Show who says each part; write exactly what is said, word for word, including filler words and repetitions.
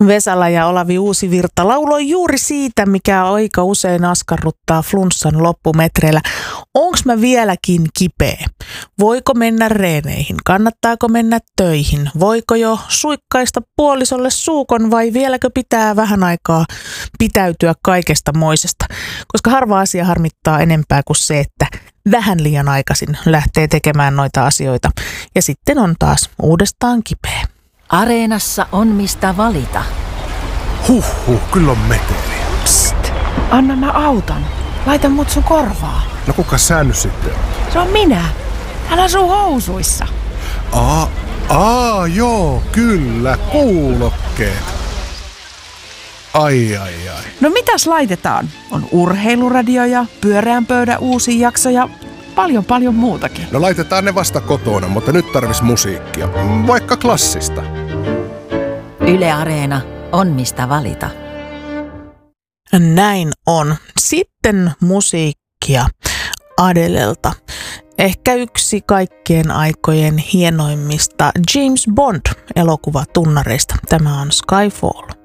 Speaker 1: Vesala ja Olavi Uusivirta lauloi juuri siitä, mikä aika usein askarruttaa flunssan loppumetreillä. Onks mä vieläkin kipeä? Voiko mennä reeneihin? Kannattaako mennä töihin? Voiko jo suikkaista puolisolle suukon vai vieläkö pitää vähän aikaa pitäytyä kaikesta moisesta? Koska harva asia harmittaa enempää kuin se, että vähän liian aikaisin lähtee tekemään noita asioita ja sitten on taas uudestaan kipeä.
Speaker 2: Areenassa on mistä valita.
Speaker 3: Huhhuh, kyllä on meteliä.
Speaker 4: Psst, anna mä autan. Laita mut sun korvaa.
Speaker 3: No kuka sä nyt sitten on?
Speaker 4: Se on minä. Hän asuu housuissa.
Speaker 3: Aa, aa, joo, kyllä, kuulokkeet. Ai, ai, ai.
Speaker 4: No mitäs laitetaan? On urheiluradio ja pyöreän pöydän uusi jakso ja paljon paljon muutakin.
Speaker 3: No laitetaan ne vasta kotona, mutta nyt tarvis musiikkia. Vaikka klassista.
Speaker 2: Yle Areena on mistä valita.
Speaker 1: Näin on. Sitten musiikkia Adelelta. Ehkä yksi kaikkien aikojen hienoimmista James Bond-elokuvatunnareista. Tämä on Skyfall.